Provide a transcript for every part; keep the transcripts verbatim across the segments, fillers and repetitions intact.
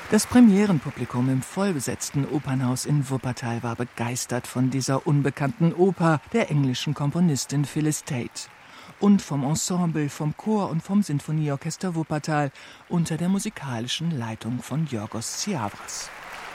Das Premierenpublikum im vollbesetzten Opernhaus in Wuppertal war begeistert von dieser unbekannten Oper der englischen Komponistin Phyllis Tate und vom Ensemble, vom Chor und vom Sinfonieorchester Wuppertal unter der musikalischen Leitung von Yorgos Tsiavras.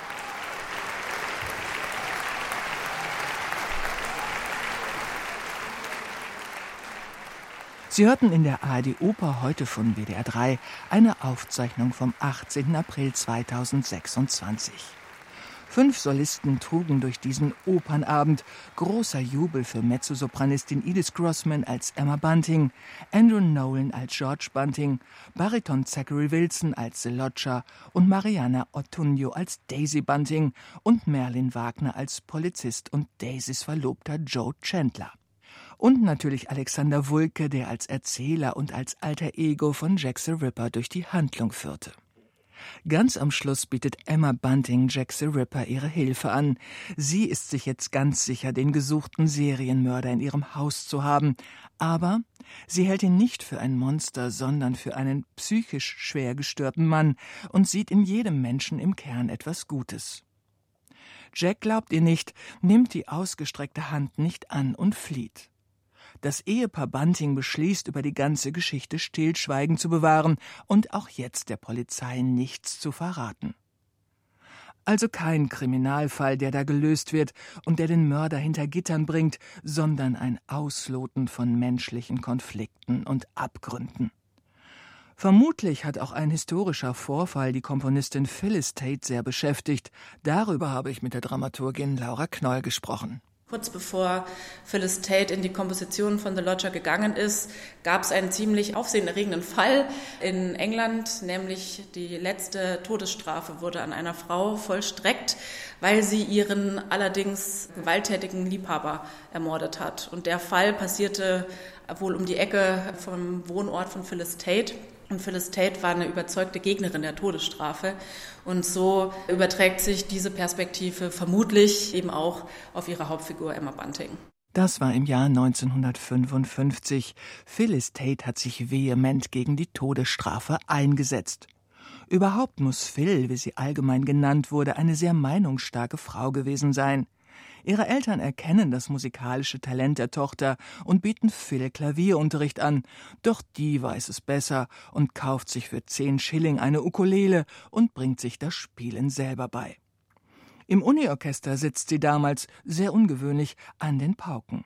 Sie hörten in der A R D-Oper heute von W D R drei eine Aufzeichnung vom achtzehnten April zweitausendsechsundzwanzig. Fünf Solisten trugen durch diesen Opernabend, großer Jubel für Mezzosopranistin Edith Grossman als Emma Bunting, Andrew Nolan als George Bunting, Bariton Zachary Wilson als The Lodger und Mariana Ortuño als Daisy Bunting und Merlin Wagner als Polizist und Daisys Verlobter Joe Chandler. Und natürlich Alexander Wulke, der als Erzähler und als alter Ego von Jack the Ripper durch die Handlung führte. Ganz am Schluss bietet Emma Bunting Jack the Ripper ihre Hilfe an. Sie ist sich jetzt ganz sicher, den gesuchten Serienmörder in ihrem Haus zu haben. Aber sie hält ihn nicht für ein Monster, sondern für einen psychisch schwer gestörten Mann und sieht in jedem Menschen im Kern etwas Gutes. Jack glaubt ihr nicht, nimmt die ausgestreckte Hand nicht an und flieht. Das Ehepaar Bunting beschließt, über die ganze Geschichte Stillschweigen zu bewahren und auch jetzt der Polizei nichts zu verraten. Also kein Kriminalfall, der da gelöst wird und der den Mörder hinter Gittern bringt, sondern ein Ausloten von menschlichen Konflikten und Abgründen. Vermutlich hat auch ein historischer Vorfall die Komponistin Phyllis Tate sehr beschäftigt. Darüber habe ich mit der Dramaturgin Laura Knoll gesprochen. Kurz bevor Phyllis Tate in die Komposition von The Lodger gegangen ist, gab es einen ziemlich aufsehenerregenden Fall in England, nämlich die letzte Todesstrafe wurde an einer Frau vollstreckt, weil sie ihren allerdings gewalttätigen Liebhaber ermordet hat. Und der Fall passierte wohl um die Ecke vom Wohnort von Phyllis Tate. Und Phyllis Tate war eine überzeugte Gegnerin der Todesstrafe. Und so überträgt sich diese Perspektive vermutlich eben auch auf ihre Hauptfigur Emma Bunting. Das war im Jahr neunzehnhundertfünfundfünfzig. Phyllis Tate hat sich vehement gegen die Todesstrafe eingesetzt. Überhaupt muss Phil, wie sie allgemein genannt wurde, eine sehr meinungsstarke Frau gewesen sein. Ihre Eltern erkennen das musikalische Talent der Tochter und bieten Phil Klavierunterricht an. Doch die weiß es besser und kauft sich für zehn Schilling eine Ukulele und bringt sich das Spielen selber bei. Im Uniorchester sitzt sie damals, sehr ungewöhnlich, an den Pauken.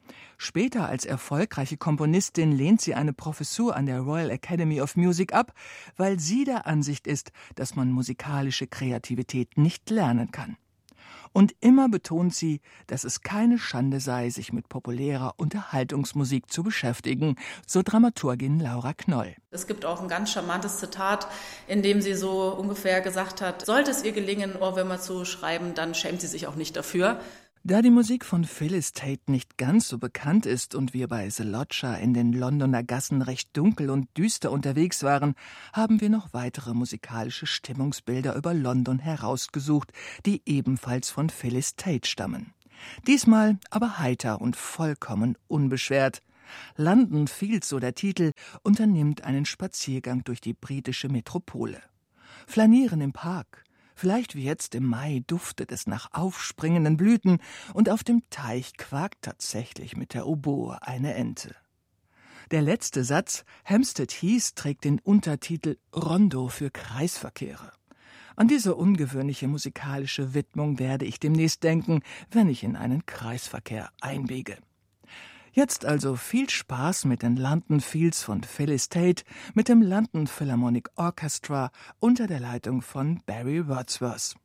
Später als erfolgreiche Komponistin lehnt sie eine Professur an der Royal Academy of Music ab, weil sie der Ansicht ist, dass man musikalische Kreativität nicht lernen kann. Und immer betont sie, dass es keine Schande sei, sich mit populärer Unterhaltungsmusik zu beschäftigen, so Dramaturgin Laura Knoll. Es gibt auch ein ganz charmantes Zitat, in dem sie so ungefähr gesagt hat, sollte es ihr gelingen, Ohrwürmer zu schreiben, dann schämt sie sich auch nicht dafür. Da die Musik von Phyllis Tate nicht ganz so bekannt ist und wir bei The Lodger in den Londoner Gassen recht dunkel und düster unterwegs waren, haben wir noch weitere musikalische Stimmungsbilder über London herausgesucht, die ebenfalls von Phyllis Tate stammen. Diesmal aber heiter und vollkommen unbeschwert. London Fields, so der Titel, unternimmt einen Spaziergang durch die britische Metropole. Flanieren im Park. Vielleicht wie jetzt im Mai duftet es nach aufspringenden Blüten und auf dem Teich quakt tatsächlich mit der Oboe eine Ente. Der letzte Satz, Hampstead Heath, trägt den Untertitel Rondo für Kreisverkehre. An diese ungewöhnliche musikalische Widmung werde ich demnächst denken, wenn ich in einen Kreisverkehr einbiege. Jetzt also viel Spaß mit den London Fields von Phyllis Tate, mit dem London Philharmonic Orchestra unter der Leitung von Barry Wordsworth.